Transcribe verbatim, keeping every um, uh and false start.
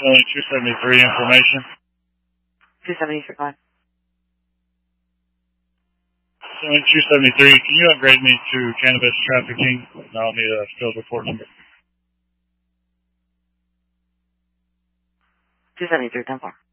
Only two seventy-three information. two seventy-three, go ahead. Only two seventy-three, can you upgrade me to cannabis trafficking? I'll need a field report number. two seventy-three, ten four.